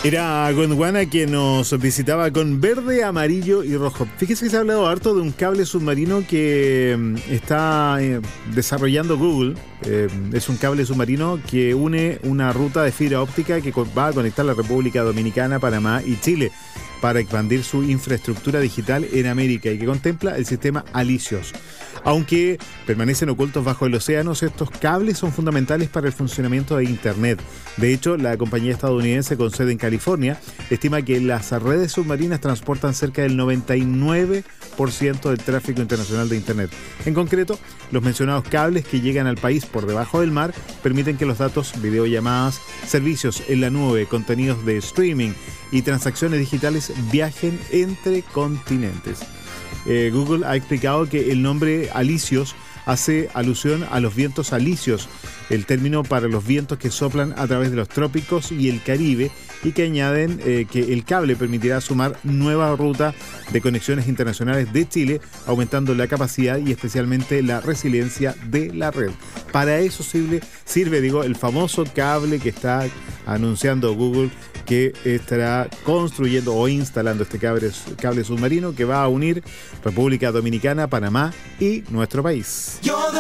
Era Gondwana que nos visitaba con verde, amarillo y rojo. Fíjese que se ha hablado harto de un cable submarino que está desarrollando Google. Es un cable submarino que une una ruta de fibra óptica que va a conectar la República Dominicana, Panamá y Chile para expandir su infraestructura digital en América y que contempla el sistema Alicios. Aunque permanecen ocultos bajo el océano, estos cables son fundamentales para el funcionamiento de Internet. De hecho, la compañía estadounidense con sede en California estima que las redes submarinas transportan cerca del 99% del tráfico internacional de Internet. En concreto, los mencionados cables que llegan al país por debajo del mar permiten que los datos, videollamadas, servicios en la nube, contenidos de streaming y transacciones digitales viajen entre continentes. Google ha explicado que el nombre Alicios hace alusión a los vientos alisios, el término para los vientos que soplan a través de los trópicos y el Caribe, y que añaden que el cable permitirá sumar nueva ruta de conexiones internacionales de Chile, aumentando la capacidad y especialmente la resiliencia de la red. Para eso sirve el famoso cable que está anunciando Google, que estará construyendo o instalando este cable submarino que va a unir República Dominicana, Panamá y nuestro país.